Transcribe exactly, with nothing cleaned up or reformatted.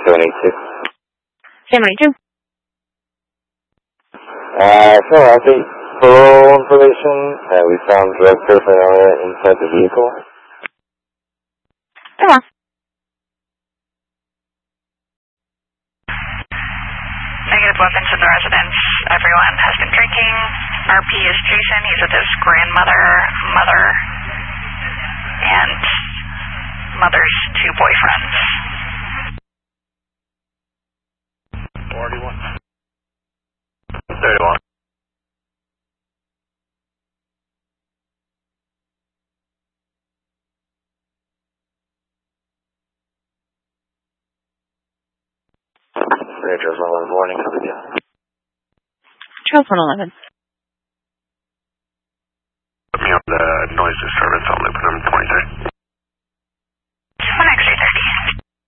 seven eight two. seven eight two. Uh, so update parole information. Uh, we found drug paraphernalia inside the vehicle. Yeah. Negative weapons in the residence. Everyone has been drinking. R P is Jason. He's with his grandmother, mother, and mother's two boyfriends. forty-one. thirty-one. Rangers one eleven warning, how we do? Charles one eleven. Put me on the noise disturbance, I'll loop them twenty-three.